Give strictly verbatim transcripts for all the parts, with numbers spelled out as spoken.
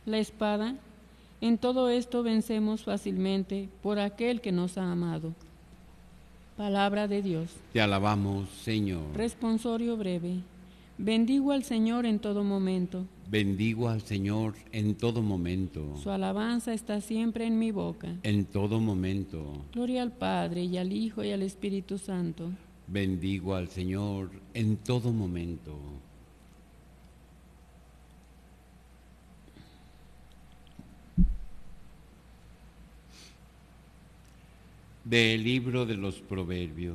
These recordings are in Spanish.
la espada. En todo esto vencemos fácilmente por aquel que nos ha amado. Palabra de Dios. Te alabamos, Señor. Responsorio breve. Bendigo al Señor en todo momento. Bendigo al Señor en todo momento. Su alabanza está siempre en mi boca. En todo momento. Gloria al Padre, y al Hijo, y al Espíritu Santo. Bendigo al Señor en todo momento. Del libro de los Proverbios.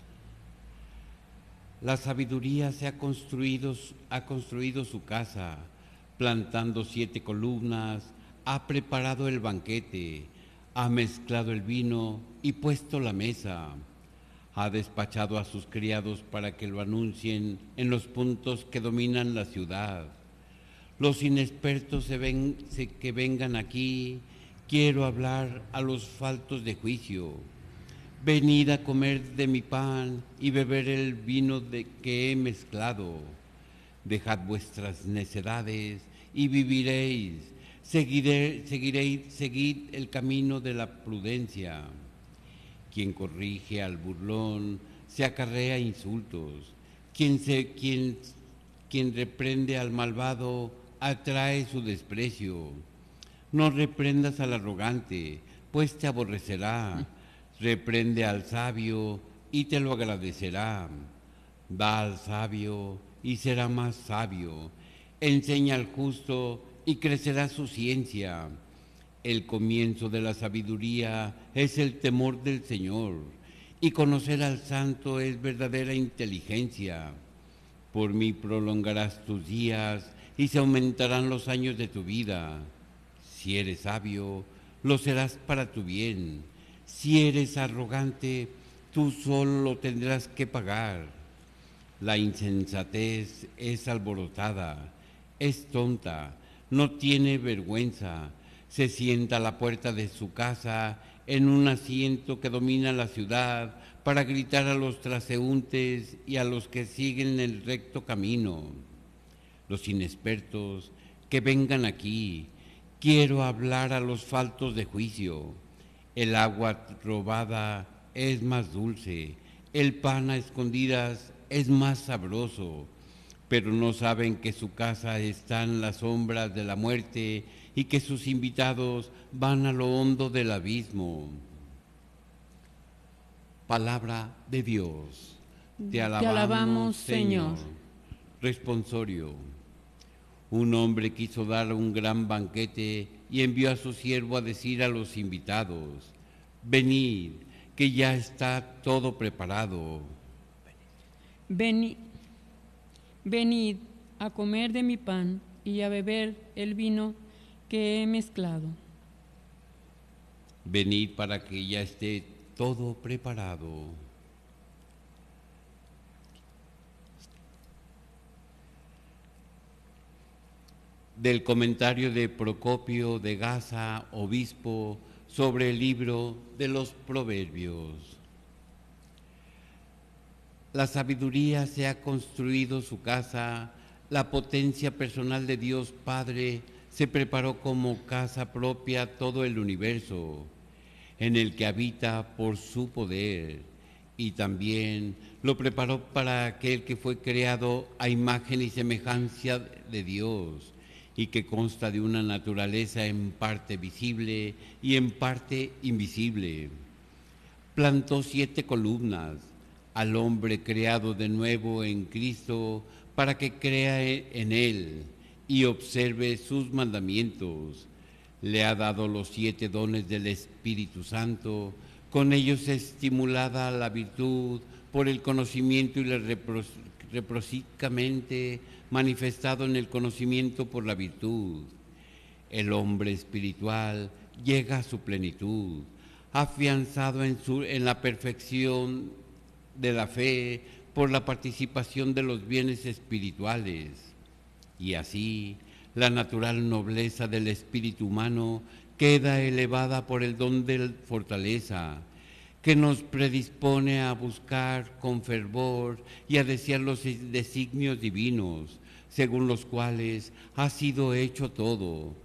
La sabiduría se ha construido, ha construido su casa, plantando siete columnas, ha preparado el banquete, ha mezclado el vino y puesto la mesa. Ha despachado a sus criados para que lo anuncien en los puntos que dominan la ciudad. Los inexpertos se ven, se, que vengan aquí, quiero hablar a los faltos de juicio. Venid a comer de mi pan y beber el vino de que he mezclado. Dejad vuestras necedades y viviréis. Seguiré, seguiréis, seguid el camino de la prudencia. Quien corrige al burlón se acarrea insultos. Quien, se, quien, quien reprende al malvado atrae su desprecio. No reprendas al arrogante, pues te aborrecerá. Reprende al sabio y te lo agradecerá. Da al sabio y será más sabio. Enseña al justo y crecerá su ciencia. El comienzo de la sabiduría es el temor del Señor, y conocer al santo es verdadera inteligencia. Por mí prolongarás tus días y se aumentarán los años de tu vida. Si eres sabio, lo serás para tu bien. Si eres arrogante, tú solo lo tendrás que pagar. La insensatez es alborotada, es tonta, no tiene vergüenza. Se sienta a la puerta de su casa en un asiento que domina la ciudad para gritar a los transeúntes y a los que siguen el recto camino. Los inexpertos, que vengan aquí, quiero hablar a los faltos de juicio. El agua robada es más dulce, el pan a escondidas es más sabroso, pero no saben que su casa está en las sombras de la muerte y que sus invitados van a lo hondo del abismo. Palabra de Dios. Te alabamos, Te alabamos, Señor. Señor. Responsorio. Un hombre quiso dar un gran banquete y envió a su siervo a decir a los invitados: venid, que ya está todo preparado. Venid, venid a comer de mi pan y a beber el vino que he mezclado. Venid para que ya esté todo preparado. Del comentario de Procopio de Gaza, obispo, sobre el libro de los Proverbios. La sabiduría se ha construido su casa, la potencia personal de Dios Padre se preparó como casa propia todo el universo, en el que habita por su poder, y también lo preparó para aquel que fue creado a imagen y semejanza de Dios, y que consta de una naturaleza en parte visible y en parte invisible. Plantó siete columnas al hombre creado de nuevo en Cristo para que crea en Él y observe sus mandamientos. Le ha dado los siete dones del Espíritu Santo, con ellos estimulada la virtud por el conocimiento y la recíprocamente manifestado en el conocimiento por la virtud. El hombre espiritual llega a su plenitud, afianzado en, su, en la perfección de la fe por la participación de los bienes espirituales. Y así, la natural nobleza del espíritu humano queda elevada por el don de fortaleza, que nos predispone a buscar con fervor y a desear los designios divinos, según los cuales ha sido hecho todo,